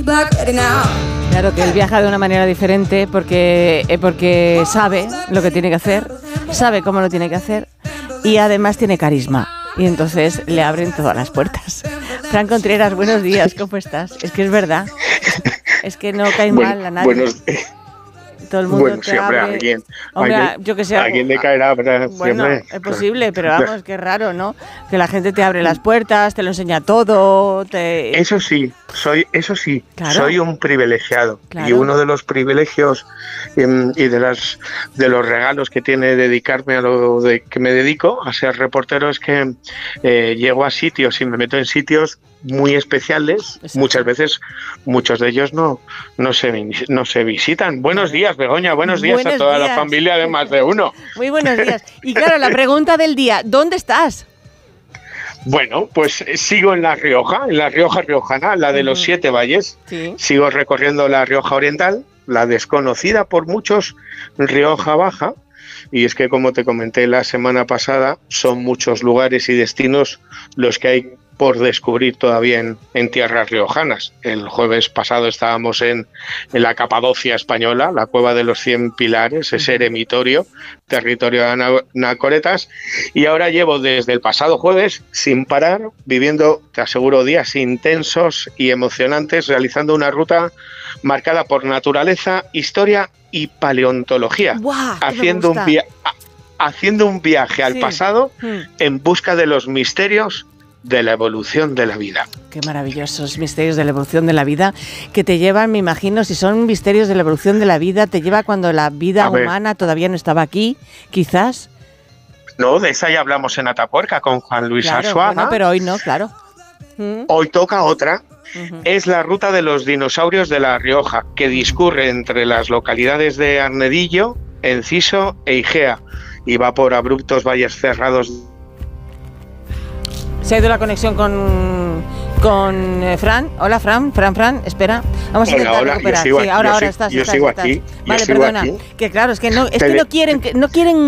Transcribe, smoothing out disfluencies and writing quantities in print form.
Claro que él viaja de una manera diferente porque sabe lo que tiene que hacer, sabe cómo lo tiene que hacer y además tiene carisma. Y entonces le abren todas las puertas. Fran Contreras, buenos días, ¿cómo estás? Es que es verdad, es que no cae mal a nadie. Todo el mundo te siempre abre. Yo que sé. Alguien le caerá, pero bueno, siempre. es posible, pero vamos, qué raro, ¿no? Que la gente te abre las puertas, te lo enseña todo. Eso sí, Claro. soy un privilegiado. Claro. Y uno de los privilegios y de los regalos que tiene dedicarme a lo de que me dedico, a ser reportero, es que llego a sitios y me meto en sitios muy especiales. Exacto. Muchas veces, muchos de ellos no se visitan. Buenos días, Begoña, buenos días a toda la familia de Más de Uno. Muy buenos días. Y claro, la pregunta del día, ¿dónde estás? Bueno, pues sigo en La Rioja riojana, la de los 7 valles. Sí. Sigo recorriendo la Rioja Oriental, la desconocida por muchos, Rioja Baja. Y es que, como te comenté la semana pasada, son muchos lugares y destinos los que hay por descubrir todavía en tierras riojanas. El jueves pasado estábamos en la Capadocia española, la Cueva de los 100 Pilares, ese eremitorio, territorio de anacoretas, y ahora llevo desde el pasado jueves sin parar, viviendo, te aseguro, días intensos y emocionantes, realizando una ruta marcada por naturaleza, historia y paleontología, ¡Buah, haciendo un viaje al pasado en busca de los misterios de la evolución de la vida. Qué maravillosos misterios de la evolución de la vida que te llevan, me imagino, si son misterios de la evolución de la vida, te lleva cuando la vida humana todavía no estaba aquí, quizás. No, de esa ya hablamos en Atapuerca con Juan Luis Arzuaga. Bueno, pero hoy no, claro. Hoy toca otra. Es la ruta de los dinosaurios de La Rioja, que discurre entre las localidades de Arnedillo, Enciso e Igea, y va por abruptos valles cerrados. Se ha ido la conexión con Fran. Hola, Fran, espera. Vamos a intentar recuperar. Yo sigo ahora estás. Yo sigo aquí. Vale, perdona. Que claro, es que no quieren